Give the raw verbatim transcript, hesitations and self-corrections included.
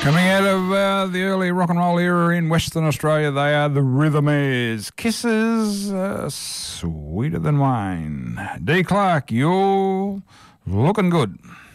Coming out of uh, the early rock and roll era in Western Australia, they are the Rhythmaires. Kisses uh, sweeter than wine. D. Clark, you're looking good.